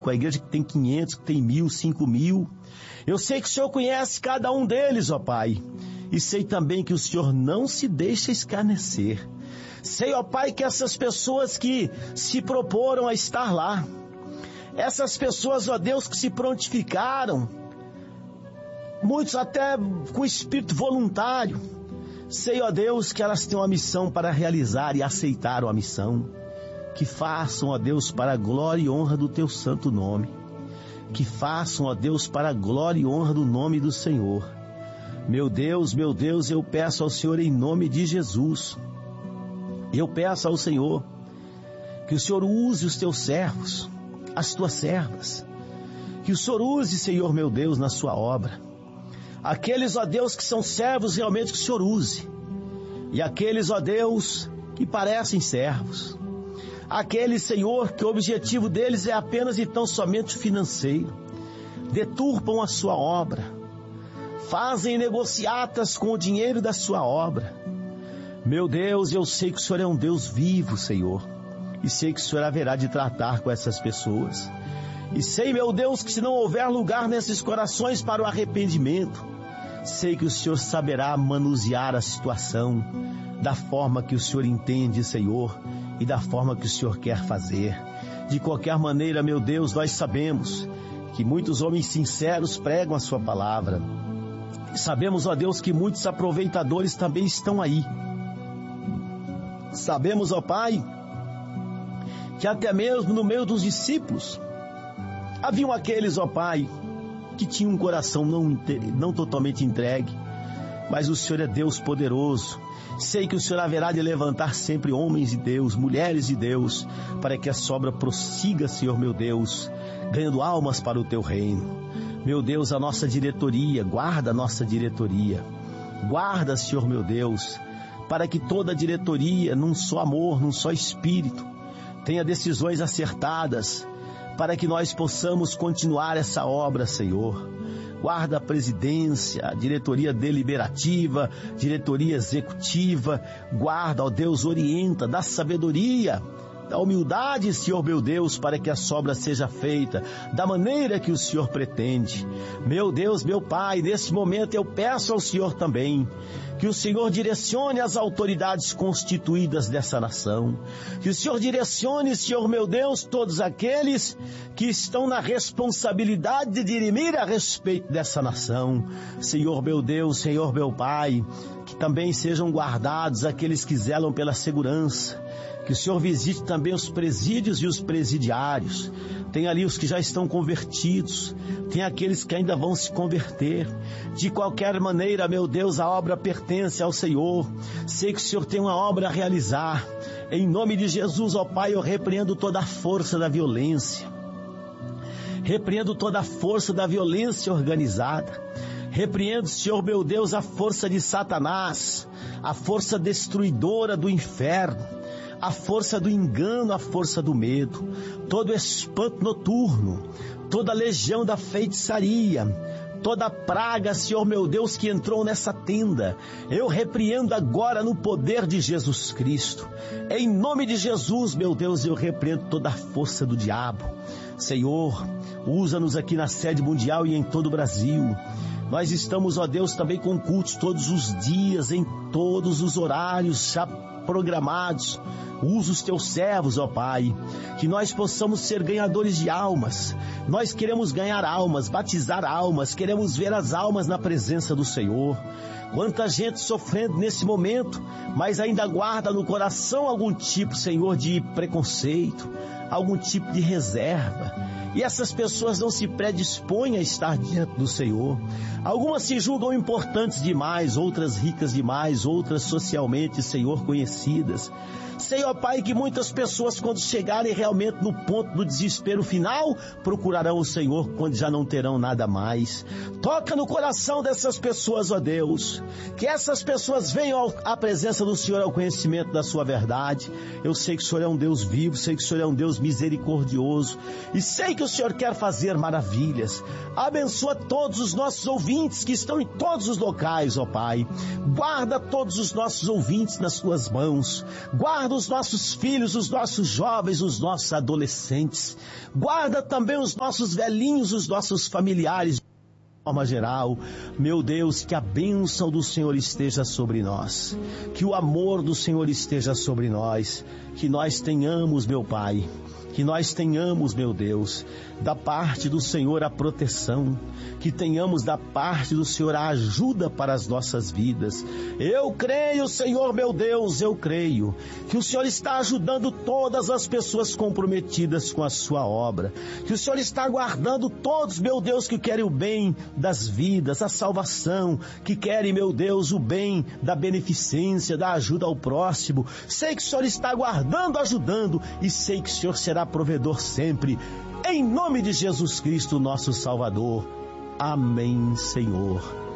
com a igreja que tem 500, que tem 1.000, 5.000. Eu sei que o Senhor conhece cada um deles, ó Pai. E sei também que o Senhor não se deixa escarnecer. Sei, ó Pai, que essas pessoas que se proporam a estar lá, essas pessoas, ó Deus, que se prontificaram, muitos até com espírito voluntário, sei, ó Deus, que elas têm uma missão para realizar e aceitaram a missão. Que façam, ó Deus, para a glória e honra do Teu santo nome. Que façam, ó Deus, para a glória e honra do nome do Senhor. Meu Deus, eu peço ao Senhor em nome de Jesus. Eu peço ao Senhor que o Senhor use os Teus servos, as Tuas servas. Que o Senhor use, Senhor meu Deus, na Sua obra. Aqueles, ó Deus, que são servos realmente que o Senhor use. E aqueles, ó Deus, que parecem servos. Aqueles, Senhor, que o objetivo deles é apenas e tão somente financeiro. Deturpam a Sua obra. Fazem negociatas com o dinheiro da Sua obra. Meu Deus, eu sei que o Senhor é um Deus vivo, Senhor. E sei que o Senhor haverá de tratar com essas pessoas. E sei, meu Deus, que se não houver lugar nesses corações para o arrependimento, sei que o Senhor saberá manusear a situação da forma que o Senhor entende, Senhor, e da forma que o Senhor quer fazer. De qualquer maneira, meu Deus, nós sabemos que muitos homens sinceros pregam a Sua palavra. Sabemos, ó Deus, que muitos aproveitadores também estão aí. Sabemos, ó Pai, que até mesmo no meio dos discípulos haviam aqueles, ó Pai, que tinham um coração não totalmente entregue, mas o Senhor é Deus poderoso. Sei que o Senhor haverá de levantar sempre homens de Deus, mulheres de Deus, para que a sua obra prossiga, Senhor meu Deus, ganhando almas para o Teu reino. Meu Deus, a nossa diretoria, guarda a nossa diretoria. Guarda, Senhor meu Deus, para que toda a diretoria, num só amor, num só espírito, tenha decisões acertadas, para que nós possamos continuar essa obra, Senhor. Guarda a presidência, a diretoria deliberativa, diretoria executiva. Guarda, ó Deus, orienta, dá sabedoria, dá humildade, Senhor meu Deus, para que a obra seja feita da maneira que o Senhor pretende. Meu Deus, meu Pai, nesse momento eu peço ao Senhor também que o Senhor direcione as autoridades constituídas dessa nação. Que o Senhor direcione, Senhor meu Deus, todos aqueles que estão na responsabilidade de dirimir a respeito dessa nação. Senhor meu Deus, Senhor meu Pai, que também sejam guardados aqueles que zelam pela segurança. Que o Senhor visite também os presídios e os presidiários. Tem ali os que já estão convertidos, tem aqueles que ainda vão se converter. De qualquer maneira, meu Deus, a obra pertence ao Senhor. Sei que o Senhor tem uma obra a realizar. Em nome de Jesus, ó Pai, eu repreendo toda a força da violência. Repreendo toda a força da violência organizada. Repreendo, Senhor meu Deus, a força de Satanás, a força destruidora do inferno, a força do engano, a força do medo, todo espanto noturno, toda legião da feitiçaria, toda praga, Senhor meu Deus, que entrou nessa tenda, eu repreendo agora no poder de Jesus Cristo. Em nome de Jesus, meu Deus, eu repreendo toda a força do diabo. Senhor, usa-nos aqui na sede mundial e em todo o Brasil. Nós estamos, ó Deus, também com cultos todos os dias, em todos os horários já programados. Usa os Teus servos, ó Pai, que nós possamos ser ganhadores de almas. Nós queremos ganhar almas, batizar almas, queremos ver as almas na presença do Senhor. Quanta gente sofrendo nesse momento, mas ainda guarda no coração algum tipo, Senhor, de preconceito, algum tipo de reserva. E essas pessoas não se predispõem a estar diante do Senhor. Algumas se julgam importantes demais, outras ricas demais, outras socialmente, Senhor, conhecidas. Sei, ó Pai, que muitas pessoas, quando chegarem realmente no ponto do desespero final, procurarão o Senhor quando já não terão nada mais. Toca no coração dessas pessoas, ó Deus, que essas pessoas venham à presença do Senhor, ao conhecimento da sua verdade. Eu sei que o Senhor é um Deus vivo, sei que o Senhor é um Deus misericordioso, e sei que o Senhor quer fazer maravilhas. Abençoa todos os nossos ouvintes que estão em todos os locais, ó Pai. Guarda todos os nossos ouvintes nas Suas mãos. mãos. Guarda os nossos filhos, os nossos jovens, os nossos adolescentes. Guarda também os nossos velhinhos, os nossos familiares. De forma geral, meu Deus, que a bênção do Senhor esteja sobre nós. Que o amor do Senhor esteja sobre nós. Que nós tenhamos, meu Pai, que nós tenhamos, meu Deus, da parte do Senhor a proteção, que tenhamos da parte do Senhor a ajuda para as nossas vidas. Eu creio, Senhor, meu Deus, eu creio que o Senhor está ajudando todas as pessoas comprometidas com a sua obra, que o Senhor está guardando todos, meu Deus, que querem o bem das vidas, a salvação, que querem, meu Deus, o bem da beneficência, da ajuda ao próximo. Sei que o Senhor está guardando, ajudando, e sei que o Senhor será provedor sempre, em nome de Jesus Cristo, nosso Salvador. Amém, Senhor.